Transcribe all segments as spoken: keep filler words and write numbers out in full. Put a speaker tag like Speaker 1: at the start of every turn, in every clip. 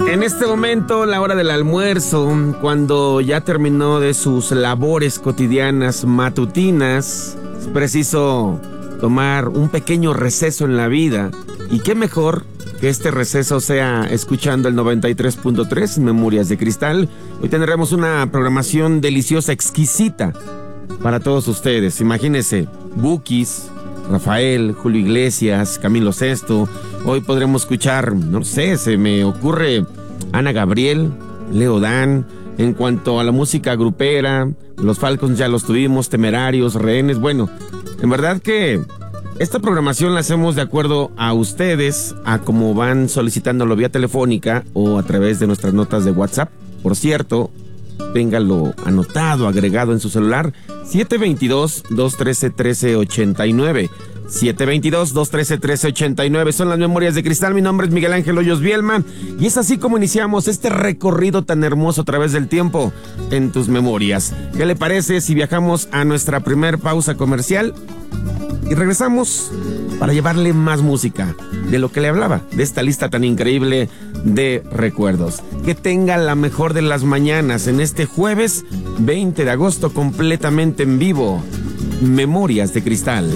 Speaker 1: En este momento, la hora del almuerzo, cuando ya terminó de sus labores cotidianas matutinas, es preciso tomar un pequeño receso en la vida. Y qué mejor que este receso sea escuchando el noventa y tres punto tres, Memorias de Cristal. Hoy tendremos una programación deliciosa, exquisita para todos ustedes. Imagínense, Bukis, Rafael, Julio Iglesias, Camilo Sesto. Hoy podremos escuchar, no sé, se me ocurre Ana Gabriel, Leo Dan. En cuanto a la música grupera, los Falcons ya los tuvimos, Temerarios, Rehenes. Bueno, en verdad que esta programación la hacemos de acuerdo a ustedes, a cómo van solicitándolo vía telefónica o a través de nuestras notas de WhatsApp. Por cierto, téngalo anotado, agregado en su celular, siete dos dos, dos uno tres, uno tres ocho nueve. siete dos dos, dos uno tres, uno tres ocho nueve. Son las Memorias de Cristal. Mi nombre es Miguel Ángel Hoyos Bielma y es así como iniciamos este recorrido tan hermoso a través del tiempo en tus memorias. ¿Qué le parece si viajamos a nuestra primer pausa comercial y regresamos para llevarle más música de lo que le hablaba, de esta lista tan increíble de recuerdos? Que tenga la mejor de las mañanas en este jueves veinte de agosto, completamente en vivo. Memorias de Cristal.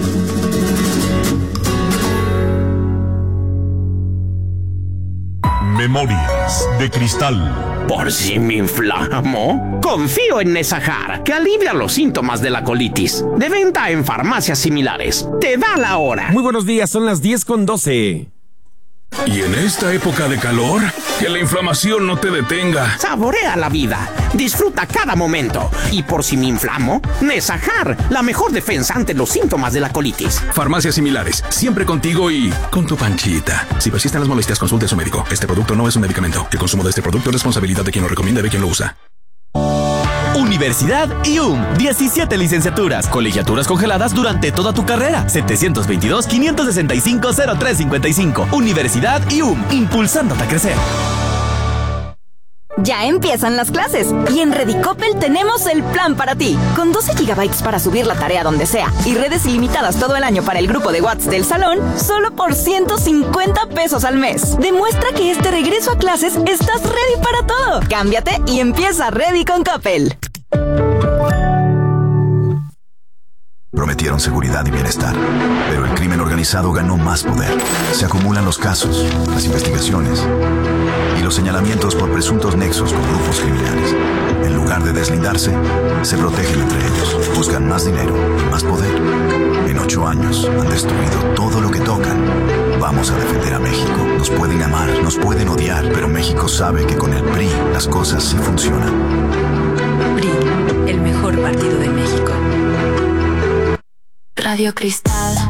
Speaker 2: Memorias de Cristal.
Speaker 3: ¿Por si me inflamo? Confío en Nesajar, que alivia los síntomas de la colitis. De venta en farmacias similares. Te da la hora.
Speaker 1: Muy buenos días, son las diez con doce.
Speaker 4: Y en esta época de calor, que la inflamación no te detenga.
Speaker 3: Saborea la vida, disfruta cada momento. Y por si me inflamo, Nesajar, la mejor defensa ante los síntomas de la colitis.
Speaker 4: Farmacias similares, siempre contigo y con tu panchita. Si persisten las molestias, consulte a su médico. Este producto no es un medicamento. El consumo de este producto es responsabilidad de quien lo recomienda y de quien lo usa.
Speaker 5: Universidad I U M, diecisiete licenciaturas, colegiaturas congeladas durante toda tu carrera. setecientos veintidós, quinientos sesenta y cinco, cero tres cincuenta y cinco. Universidad I U M, impulsándote a crecer.
Speaker 6: Ya empiezan las clases y en Redicopel tenemos el plan para ti. Con doce gigabytes para subir la tarea donde sea y redes ilimitadas todo el año para el grupo de WhatsApp del salón, solo por ciento cincuenta pesos al mes. Demuestra que este regreso a clases estás ready para todo. Cámbiate y empieza Ready con Coppel.
Speaker 7: Prometieron seguridad y bienestar, pero el crimen organizado ganó más poder. Se acumulan los casos, las investigaciones y los señalamientos por presuntos nexos con grupos criminales. En lugar de deslindarse, se protegen entre ellos. Buscan más dinero y más poder. En ocho años han destruido todo lo que tocan. Vamos a defender a México. Nos pueden amar, nos pueden odiar, pero México sabe que con el P R I las cosas sí funcionan.
Speaker 8: P R I, el mejor partido de México. Radio Cristal.